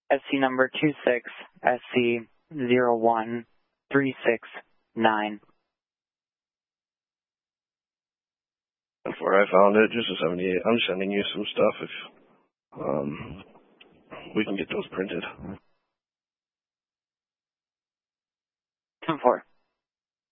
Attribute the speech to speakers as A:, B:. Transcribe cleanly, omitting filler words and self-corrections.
A: SC number 26 SC 01369.
B: Before I found it, just a 78. I'm sending you some stuff if we can get those printed.